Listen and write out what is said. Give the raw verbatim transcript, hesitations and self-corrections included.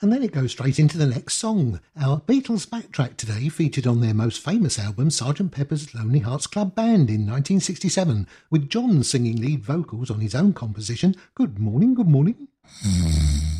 And then it goes straight into the next song. Our Beatles backtrack today featured on their most famous album, Sergeant Pepper's Lonely Hearts Club Band in nineteen sixty-seven, with John singing lead vocals on his own composition, Good Morning, Good Morning.